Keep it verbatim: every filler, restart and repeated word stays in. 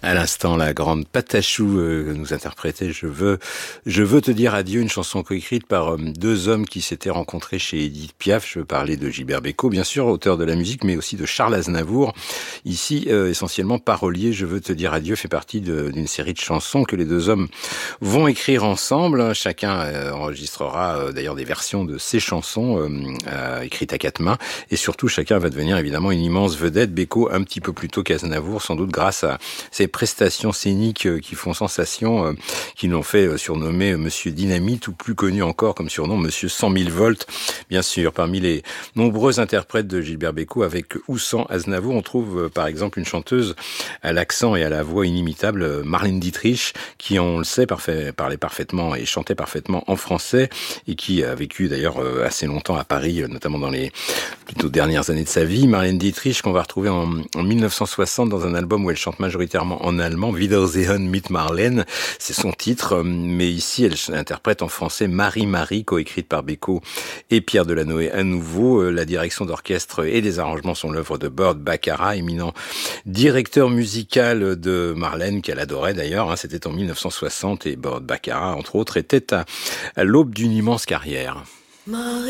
À l'instant, la grande Patachou euh, nous interprétait Je veux, je veux te dire adieu, une chanson coécrite par euh, deux hommes qui s'étaient rencontrés chez Édith Piaf. Je veux parler de Gilbert Bécaud, bien sûr, auteur de la musique, mais aussi de Charles Aznavour. Ici, euh, essentiellement parolier, Je veux te dire adieu fait partie de, d'une série de chansons que les deux hommes vont écrire ensemble. Chacun euh, enregistrera euh, d'ailleurs des versions de ces chansons euh, euh, écrites à quatre mains. Et surtout, chacun va devenir évidemment une immense vedette. Bécaud un petit peu plus tôt qu'Aznavour, sans doute grâce à ses prestations scéniques qui font sensation, qui l'ont fait surnommer Monsieur Dynamite, ou plus connu encore comme surnom Monsieur cent mille volts. Bien sûr, parmi les nombreux interprètes de Gilbert Bécaud, avec ou sans Aznavour, on trouve par exemple une chanteuse à l'accent et à la voix inimitable, Marlène Dietrich, qui, on le sait, parfait, parlait parfaitement et chantait parfaitement en français, et qui a vécu d'ailleurs assez longtemps à Paris, notamment dans les plutôt dernières années de sa vie. Marlène Dietrich, qu'on va retrouver en, en mille neuf cent soixante dans un album où elle chante majoritairement en allemand, Wiedersehen mit Marlène, c'est son titre, mais ici elle interprète en français Marie Marie, coécrite par Bécaud et Pierre Delanoë à nouveau. La direction d'orchestre et des arrangements sont l'œuvre de Burt Bacharach, éminent directeur musical de Marlène, qu'elle adorait d'ailleurs, hein, c'était en mille neuf cent soixante, et Burt Bacharach, entre autres, était à, à l'aube d'une immense carrière. Marie